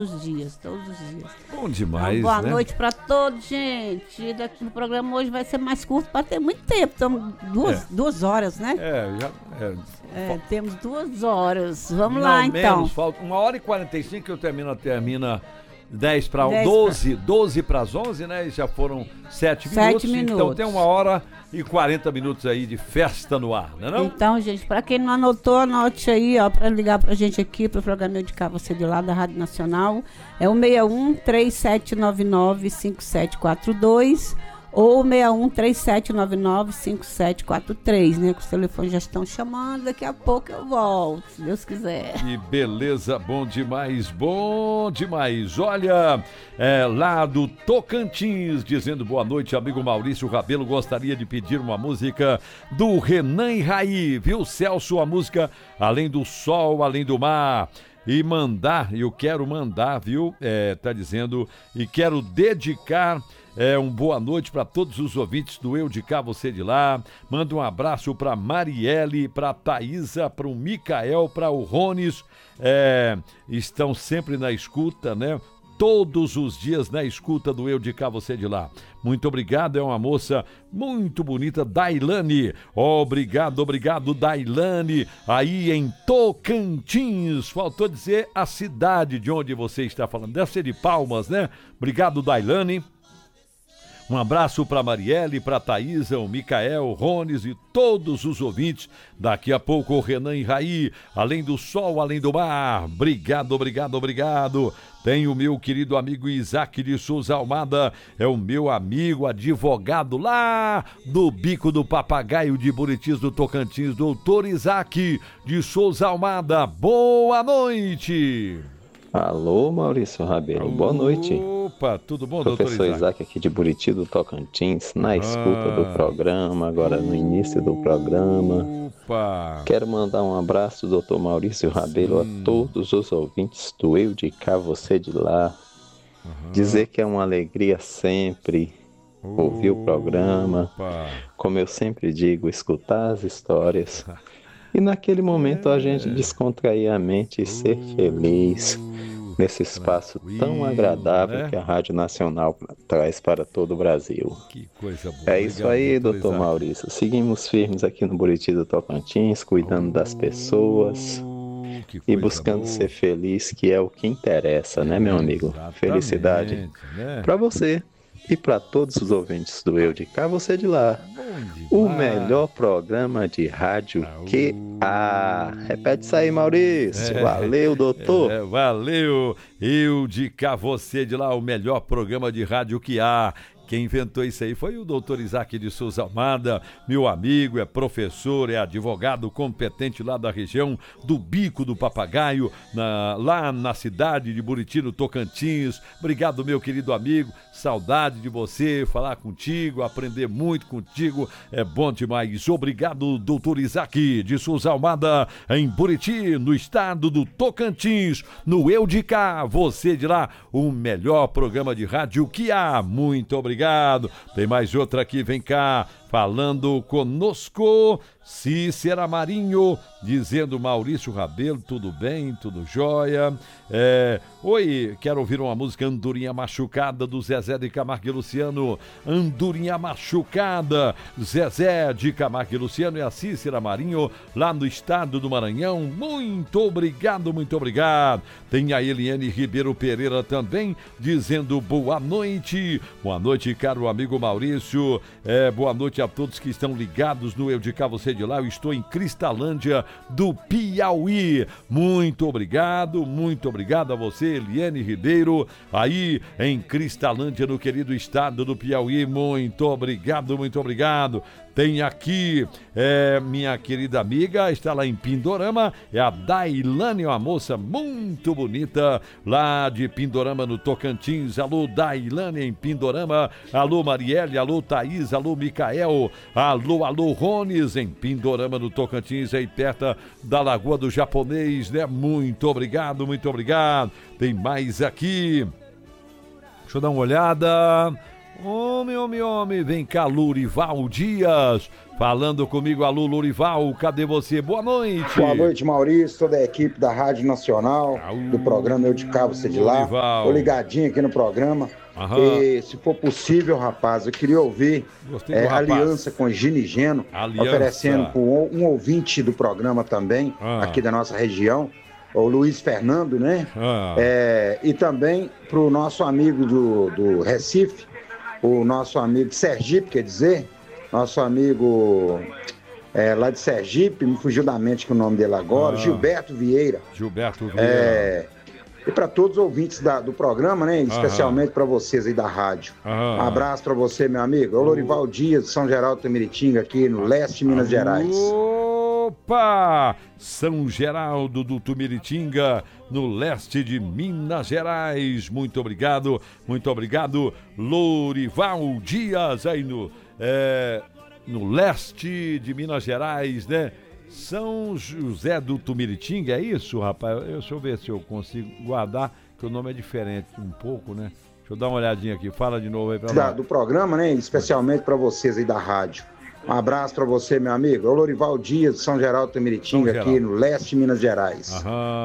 os dias, todos os dias. Bom demais, Então, boa né? noite para todos, gente. O programa hoje vai ser mais curto para ter muito tempo. Estamos duas horas, né? Temos 2 horas. Vamos lá, então. Menos, falta 1h45 que eu termina 10 para 12 para as 11, né? E já foram 7 minutos. Então tem 1h40 minutos aí de festa no ar, né não? Então, gente, para quem não anotou, anote aí, ó, para ligar pra gente aqui, pro programa Eu de Cá, Você de Lá, da Rádio Nacional. É o 61-3799-5742 ou 61-3799-5743, né? Que os telefones já estão chamando, daqui a pouco eu volto, se Deus quiser. Que beleza, bom demais, bom demais. Olha, lá do Tocantins, dizendo boa noite, amigo Maurício Rabelo, gostaria de pedir uma música do Renan e Raí, viu, Celso, a música Além do Sol, Além do Mar. E eu quero mandar, viu, tá dizendo, e quero dedicar um boa noite para todos os ouvintes do Eu de Cá, Você de Lá. Manda um abraço para Marielle, para Thaísa, para o Micael, para o Rones. Estão sempre na escuta, né? Todos os dias na escuta do Eu de Cá, Você de Lá. Muito obrigado, é uma moça muito bonita, Dailane. Obrigado, Dailane. Aí em Tocantins, faltou dizer a cidade de onde você está falando. Deve ser de Palmas, né? Obrigado, Dailane. Um abraço para Marielle, para Thaísa, o Micael, o Rones e todos os ouvintes. Daqui a pouco o Renan e Raí, Além do Sol, Além do Mar. Obrigado. Tem o meu querido amigo Isaac de Souza Almada, é o meu amigo advogado lá do Bico do Papagaio de Buritis do Tocantins, doutor Isaac de Souza Almada. Boa noite! Alô, Maurício Rabelo, boa noite. Opa, tudo bom, Professor Isaac aqui de Buriti do Tocantins, na escuta do programa, agora no início do programa. Opa! Quero mandar um abraço, doutor Maurício Rabelo, a todos os ouvintes do Eu de Cá, Você de Lá. Dizer que é uma alegria sempre ouvir o programa, como eu sempre digo, escutar as histórias. E naquele momento a gente descontrair a mente e ser feliz nesse espaço tão agradável, né, que a Rádio Nacional traz para todo o Brasil. Que coisa boa. É isso aí, doutor Maurício. Seguimos firmes aqui no Buriti do Tocantins, cuidando das pessoas e buscando ser feliz, que é o que interessa, né, meu amigo? Exatamente, felicidade, né? Para você e para todos os ouvintes do Eu de Cá, Você de Lá. O melhor programa de rádio que há. Repete isso aí, Maurício. Valeu, doutor. Valeu. Eu de Cá, Você de Lá, o melhor programa de rádio que há. Quem inventou isso aí foi o doutor Isaac de Souza Almada, meu amigo, é professor, é advogado competente lá da região do Bico do Papagaio, lá na cidade de Buriti, no Tocantins. Obrigado, meu querido amigo, saudade de você, falar contigo, aprender muito contigo, é bom demais. Obrigado, doutor Isaac de Souza Almada, em Buriti, no estado do Tocantins, no Eu de Cá, Você de Lá, o melhor programa de rádio que há. Muito obrigado. Tem mais outra aqui, vem cá, falando conosco, Cícera Marinho, dizendo Maurício Rabelo, tudo bem, tudo jóia. Oi, quero ouvir uma música Andorinha Machucada, do Zezé de Camargo e Luciano. Andorinha Machucada, Zezé de Camargo e Luciano, e a Cícera Marinho, lá no estado do Maranhão. Muito obrigado, muito obrigado. Tem a Eliane Ribeiro Pereira também, dizendo boa noite, caro amigo Maurício, boa noite a todos que estão ligados no Eu de Cá, Você de Lá. Eu estou em Cristalândia do Piauí. Muito obrigado a você, Eliane Ribeiro, aí em Cristalândia, no querido estado do Piauí. Muito obrigado. Tem aqui minha querida amiga, está lá em Pindorama, é a Dailane, uma moça muito bonita lá de Pindorama, no Tocantins. Alô, Dailane em Pindorama. Alô, Marielle, alô, Thaís, alô, Micael, alô, Rones em Pindorama, no Tocantins, aí perto da Lagoa do Japonês, né? Muito obrigado. Tem mais aqui. Deixa eu dar uma olhada. Homem, vem cá, Lurival Dias, falando comigo. Alô, Lurival, cadê você? Boa noite. Boa noite, Maurício, toda a equipe da Rádio Nacional, do programa Eu de Cá, Você de Lá. Tô ligadinho aqui no programa. E, se for possível, rapaz, eu queria ouvir Aliança com Gino e Geno, oferecendo para um ouvinte do programa também, aqui da nossa região, o Luiz Fernando, né? E também para o nosso amigo do Recife, o nosso amigo de Sergipe, quer dizer, nosso amigo lá de Sergipe, me fugiu da mente que o nome dele agora, Gilberto Vieira. E para todos os ouvintes do programa, né? Especialmente para vocês aí da rádio. Um abraço para você, meu amigo. É o Lorival Dias, de São Geraldo Tumiritinga, aqui no leste de Minas Gerais. Opa! São Geraldo do Tumiritinga, no leste de Minas Gerais. Muito obrigado, Lorival Dias, aí no leste de Minas Gerais, né? São José do Tumiritinga, é isso, rapaz? Deixa eu ver se eu consigo guardar, que o nome é diferente um pouco, né? Deixa eu dar uma olhadinha aqui, fala de novo aí pra nós. Do programa, né? Especialmente para vocês aí da rádio. Um abraço para você, meu amigo. É o Lorival Dias, de São Geraldo Tumiritinga, aqui no leste de Minas Gerais.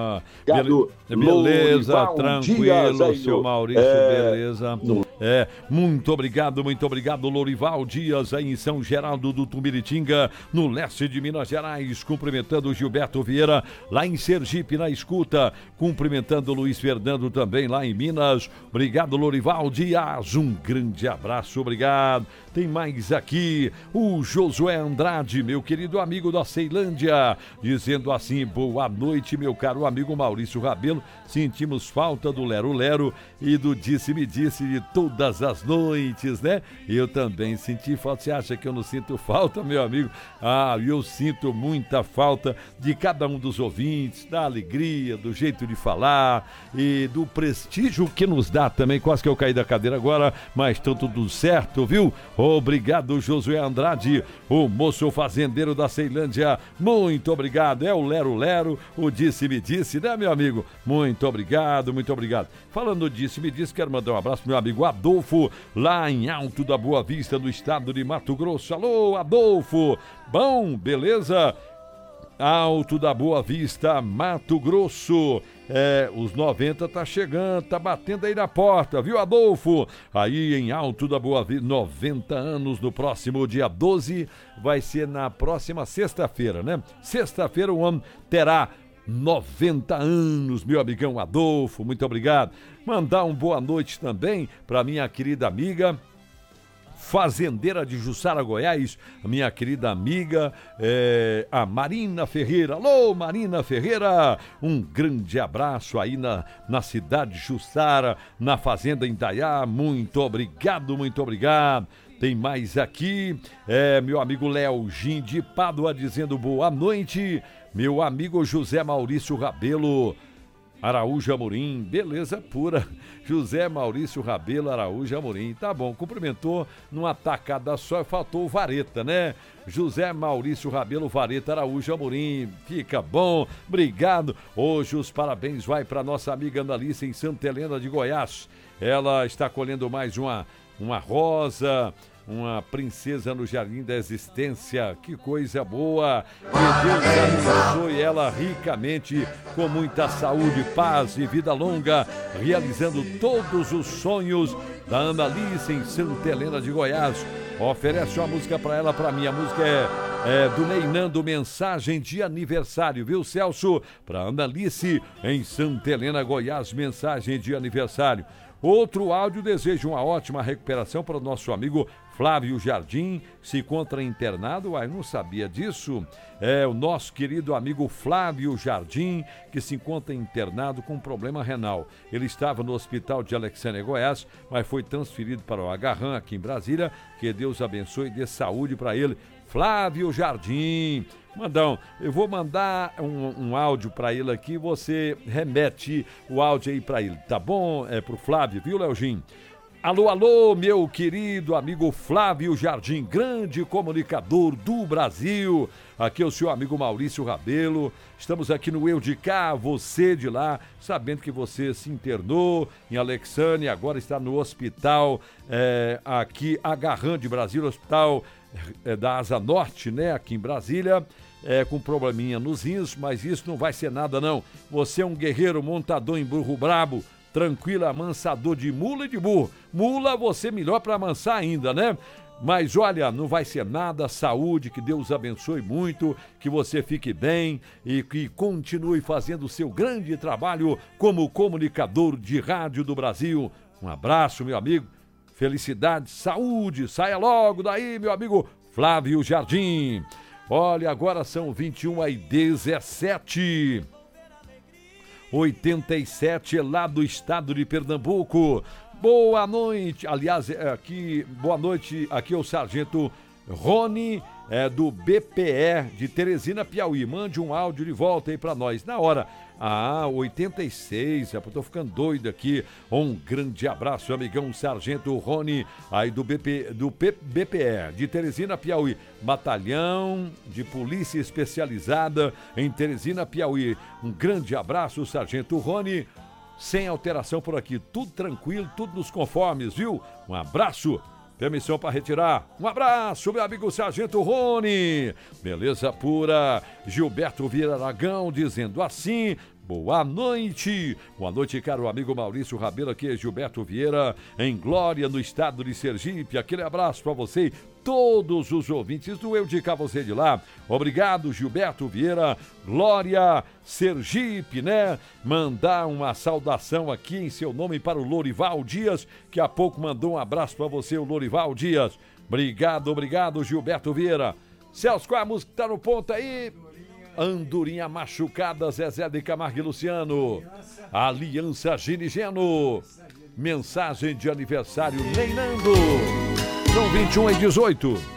Beleza, Lorival tranquilo, Dias, seu Maurício, beleza. Muito obrigado, Lorival Dias, aí em São Geraldo do Tumiritinga, no leste de Minas Gerais, cumprimentando o Gilberto Vieira, lá em Sergipe, na escuta, cumprimentando o Luiz Fernando também, lá em Minas. Obrigado, Lorival Dias, um grande abraço, obrigado. Tem mais aqui, o Josué Andrade, meu querido amigo da Ceilândia, dizendo assim: boa noite, meu caro amigo Maurício Rabelo, sentimos falta do Lero Lero e do Disse-me Disse de todas as noites, né? Eu também senti falta. Você acha que eu não sinto falta, meu amigo? Eu sinto muita falta de cada um dos ouvintes, da alegria, do jeito de falar e do prestígio que nos dá também. Quase que eu caí da cadeira agora, mas tá tudo certo, viu? Obrigado, Josué Andrade, o moço fazendeiro da Ceilândia. Muito obrigado. É o Lero Lero, o Disse-me Disse, né, meu amigo? Muito obrigado. Falando Disse-me Disse, quero mandar um abraço pro meu amigo Adolfo, lá em Alto da Boa Vista, no estado de Mato Grosso. Alô, Adolfo. Bom, beleza? Alto da Boa Vista, Mato Grosso. Os 90 tá chegando, tá batendo aí na porta, viu, Adolfo? Aí em Alto da Boa Vista, 90 anos no próximo dia 12, vai ser na próxima sexta-feira, né? Sexta-feira o homem terá 90 anos, meu amigão Adolfo, muito obrigado. Mandar uma boa noite também para minha querida amiga fazendeira de Jussara, Goiás, a minha querida amiga, a Marina Ferreira. Alô, Marina Ferreira, um grande abraço aí na cidade de Jussara, na fazenda Indaiá. Muito obrigado. Tem mais aqui, meu amigo Léo Gin de Pádua dizendo boa noite, meu amigo José Maurício Rabelo Araújo Amorim, beleza pura. José Maurício Rabelo Araújo Amorim, tá bom, cumprimentou numa tacada só, faltou o Vareta, né? José Maurício Rabelo Vareta Araújo Amorim, fica bom, obrigado. Hoje os parabéns vai para nossa amiga Analice em Santa Helena de Goiás. Ela está colhendo mais uma rosa, uma princesa no jardim da existência, que coisa boa, que Deus abençoe ela ricamente, com muita saúde, paz e vida longa, realizando todos os sonhos da Analice em Santa Helena de Goiás. Oferece uma música para ela, para mim, a música é do Neinando, mensagem de aniversário, viu, Celso? Para Analice em Santa Helena, Goiás, mensagem de aniversário. Outro áudio deseja uma ótima recuperação para o nosso amigo Flávio Jardim, se encontra internado. Não sabia disso. É o nosso querido amigo Flávio Jardim, que se encontra internado com problema renal. Ele estava no hospital de Alexandria, Goiás, mas foi transferido para o Agarram, aqui em Brasília. Que Deus abençoe e dê saúde para ele. Flávio Jardim. Mandão, eu vou mandar um áudio para ele aqui, você remete o áudio aí para ele, tá bom? Pro Flávio, viu, Leozinho? Alô, alô, meu querido amigo Flávio Jardim, grande comunicador do Brasil. Aqui é o seu amigo Maurício Rabelo. Estamos aqui no Eu de Cá, você de lá, sabendo que você se internou em Alexandria, agora está no hospital aqui, Agarran de Brasília, hospital da Asa Norte, né, aqui em Brasília. Com probleminha nos rins, mas isso não vai ser nada não. Você é um guerreiro montador em burro brabo, tranquilo, amansador de mula e de burro. Mula você melhor para amansar ainda, né? Mas olha, não vai ser nada, saúde, que Deus abençoe muito, que você fique bem e que continue fazendo o seu grande trabalho como comunicador de rádio do Brasil. Um abraço, meu amigo, felicidade, saúde, saia logo daí, meu amigo Flávio Jardim. Olha, agora são 21h17. 87 lá do estado de Pernambuco. Boa noite, aliás, boa noite, aqui é o Sargento Rony, do BPE de Teresina, Piauí. Mande um áudio de volta aí pra nós, na hora. 86, eu tô ficando doido aqui. Um grande abraço, amigão Sargento Rony, aí do BPE de Teresina, Piauí. Batalhão de Polícia Especializada em Teresina, Piauí. Um grande abraço, Sargento Rony. Sem alteração por aqui, tudo tranquilo, tudo nos conformes, viu? Um abraço. Permissão para retirar. Um abraço, meu amigo Sargento Rony. Beleza pura. Gilberto Vieira Aragão dizendo assim: boa noite. Boa noite, caro amigo Maurício Rabelo, aqui é Gilberto Vieira, em Glória, no estado de Sergipe. Aquele abraço para você e todos os ouvintes do Eu de Cá, você de lá. Obrigado, Gilberto Vieira, Glória, Sergipe, né? Mandar uma saudação aqui em seu nome para o Lorival Dias, que há pouco mandou um abraço para você, o Lorival Dias. Obrigado, Gilberto Vieira. Celso, qual é a música que tá no ponto aí? Andorinha Machucada, Zezé de Camargo e Luciano. Aliança Ginigeno. Mensagem de aniversário, Neinando. São 21h18.